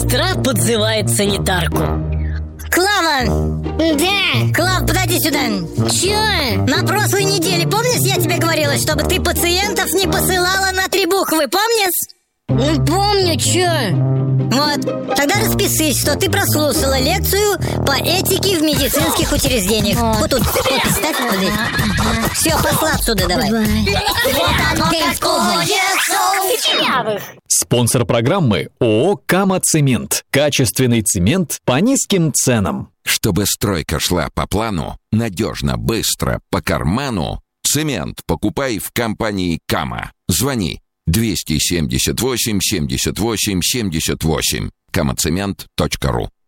Страх подзывает санитарку. Клава! Да. Клав, подойди сюда. Чё? На прошлой неделе, помнишь, я тебе говорила, чтобы ты пациентов не посылала на 3 буквы, помнишь? Ну, помню, чё? Вот, тогда распишись, что ты прослушала лекцию по этике в медицинских учреждениях. Вот тут подпись ставь, вот здесь. Все, пошла отсюда давай. Спонсор программы ООО «Кама Цемент». Качественный цемент по низким ценам. Чтобы стройка шла по плану, надежно, быстро, по карману, цемент покупай в компании «Кама». Звони 278 78 78. kamacement.ru